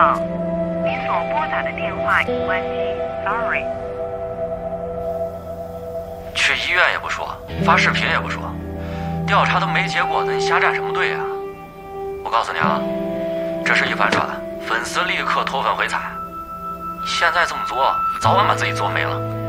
好，您所拨打的电话已关机 ，sorry。 去医院也不说，发视频也不说，调查都没结果呢，你瞎站什么队啊？我告诉你啊，这是一反串，粉丝立刻脱粉回踩。你现在这么作，早晚把自己作没了。